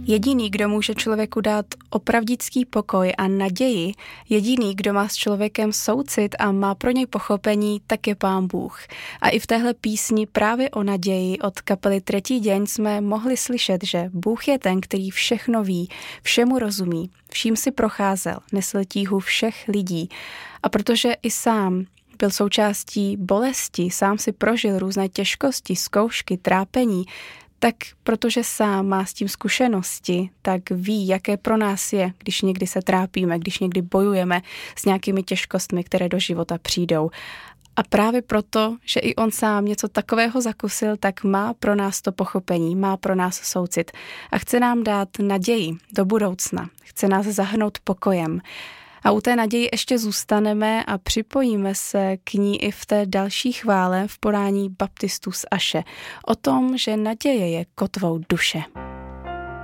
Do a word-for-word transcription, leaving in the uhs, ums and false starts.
Jediný, kdo může člověku dát opravdický pokoj a naději, jediný, kdo má s člověkem soucit a má pro něj pochopení, tak je Pán Bůh. A i v téhle písni právě o naději od kapely Třetí deň jsme mohli slyšet, že Bůh je ten, který všechno ví, všemu rozumí, vším si procházel, nesl tíhu všech lidí. A protože i sám byl součástí bolesti, sám si prožil různé těžkosti, zkoušky, trápení, tak protože sám má s tím zkušenosti, tak ví, jaké pro nás je, když někdy se trápíme, když někdy bojujeme s nějakými těžkostmi, které do života přijdou. A právě proto, že i on sám něco takového zakusil, tak má pro nás to pochopení, má pro nás soucit a chce nám dát naději do budoucna, chce nás zahrnout pokojem. A u té naději ještě zůstaneme a připojíme se k ní i v té další chvále v podání baptistů z Aše o tom, že naděje je kotvou duše.